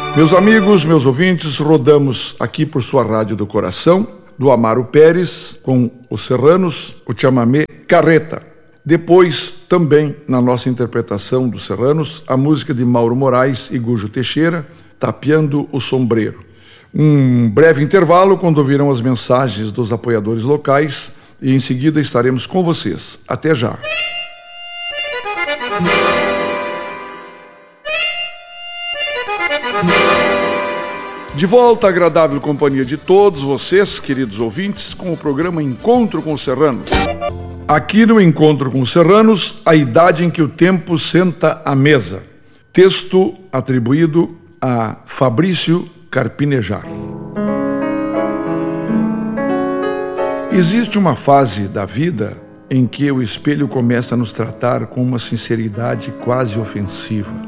Meus amigos, meus ouvintes, rodamos aqui por sua Rádio do Coração, do Amaro Pérez, com os Serranos, o chamamé Carreta. Depois, também, na nossa interpretação dos Serranos, a música de Mauro Moraes e Gujo Teixeira, Tapeando o Sombreiro. Um breve intervalo, quando ouvirão as mensagens dos apoiadores locais, e em seguida estaremos com vocês. Até já! De volta à agradável companhia de todos vocês, queridos ouvintes, com o programa Encontro com os Serranos. Aqui no Encontro com os Serranos, a idade em que o tempo senta à mesa. Texto atribuído a Fabrício Carpinejar. Existe uma fase da vida em que o espelho começa a nos tratar com uma sinceridade quase ofensiva.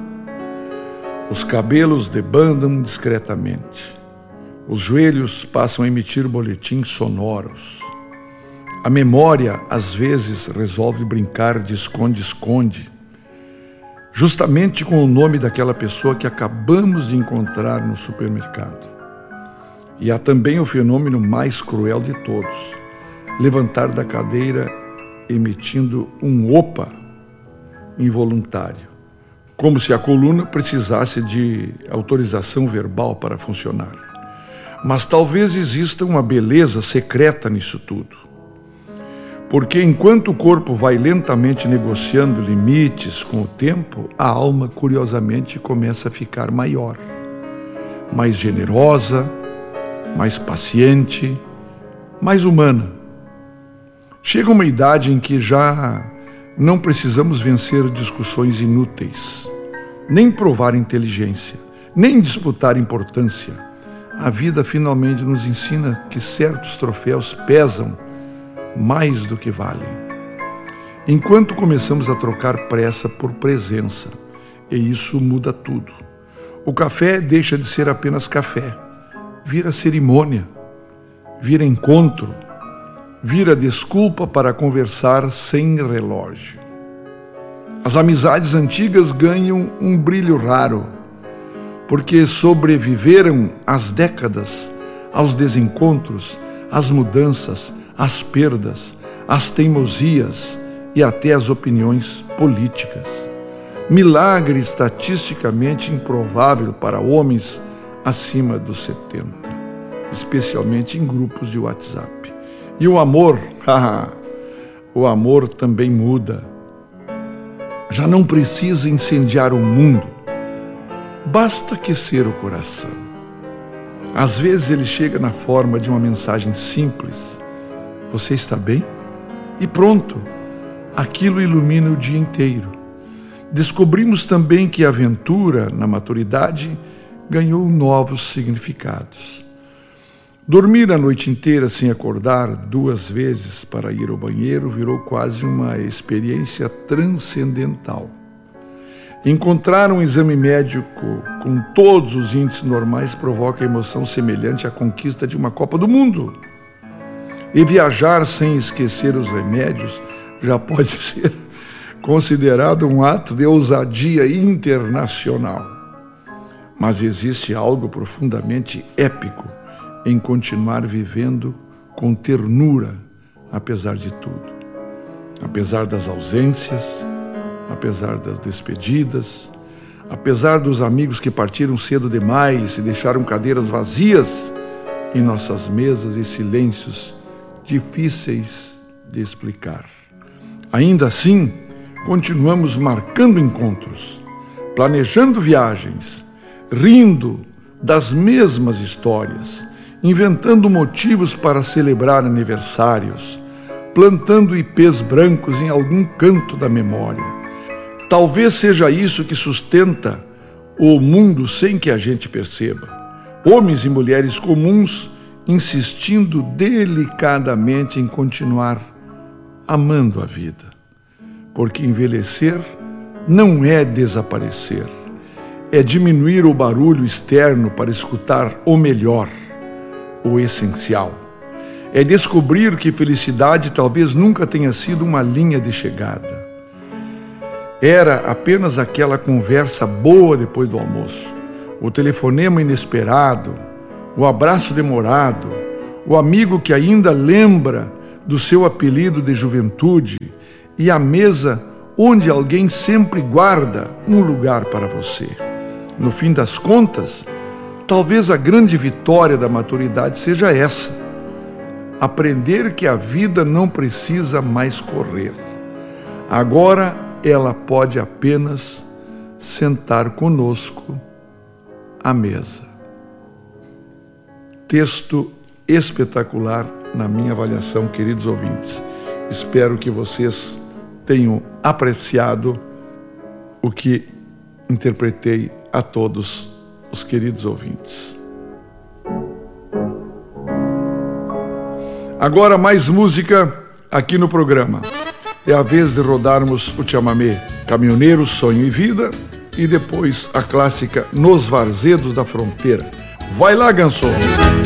Os cabelos debandam discretamente. Os joelhos passam a emitir boletins sonoros. A memória, às vezes, resolve brincar de esconde-esconde, justamente com o nome daquela pessoa que acabamos de encontrar no supermercado. E há também o fenômeno mais cruel de todos: levantar da cadeira emitindo um opa involuntário, como se a coluna precisasse de autorização verbal para funcionar. Mas talvez exista uma beleza secreta nisso tudo. Porque enquanto o corpo vai lentamente negociando limites com o tempo, a alma, curiosamente, começa a ficar maior, mais generosa, mais paciente, mais humana. Chega uma idade em que já não precisamos vencer discussões inúteis, nem provar inteligência, nem disputar importância. A vida finalmente nos ensina que certos troféus pesam mais do que valem. Enquanto começamos a trocar pressa por presença, e isso muda tudo. O café deixa de ser apenas café, vira cerimônia, vira encontro, vira desculpa para conversar sem relógio. As amizades antigas ganham um brilho raro, porque sobreviveram às décadas, aos desencontros, às mudanças, às perdas, às teimosias e até às opiniões políticas. Milagre estatisticamente improvável para homens acima dos 70, especialmente em grupos de WhatsApp. E o amor, o amor também muda. Já não precisa incendiar o mundo, basta aquecer o coração. Às vezes ele chega na forma de uma mensagem simples: você está bem? E pronto, aquilo ilumina o dia inteiro. Descobrimos também que a aventura, na maturidade, ganhou novos significados. Dormir a noite inteira sem acordar 2 vezes para ir ao banheiro virou quase uma experiência transcendental. Encontrar um exame médico com todos os índices normais provoca emoção semelhante à conquista de uma Copa do Mundo. E viajar sem esquecer os remédios já pode ser considerado um ato de ousadia internacional. Mas existe algo profundamente épico em continuar vivendo com ternura, apesar de tudo. Apesar das ausências, apesar das despedidas, apesar dos amigos que partiram cedo demais e deixaram cadeiras vazias em nossas mesas e silêncios difíceis de explicar. Ainda assim, continuamos marcando encontros, planejando viagens, rindo das mesmas histórias, inventando motivos para celebrar aniversários, plantando ipês brancos em algum canto da memória. Talvez seja isso que sustenta o mundo sem que a gente perceba. Homens e mulheres comuns insistindo delicadamente em continuar amando a vida. Porque envelhecer não é desaparecer, é diminuir o barulho externo para escutar o melhor, o essencial. É descobrir que felicidade talvez nunca tenha sido uma linha de chegada. Era apenas aquela conversa boa depois do almoço, o telefonema inesperado, o abraço demorado, o amigo que ainda lembra do seu apelido de juventude e a mesa onde alguém sempre guarda um lugar para você. No fim das contas, talvez a grande vitória da maturidade seja essa: aprender que a vida não precisa mais correr. Agora ela pode apenas sentar conosco à mesa. Texto espetacular na minha avaliação, queridos ouvintes. Espero que vocês tenham apreciado o que interpretei a todos os queridos ouvintes. Agora mais música aqui no programa. É a vez de rodarmos o chamamé Caminhoneiro, Sonho e Vida e depois a clássica Nos Varzedos da Fronteira. Vai lá, Ganso!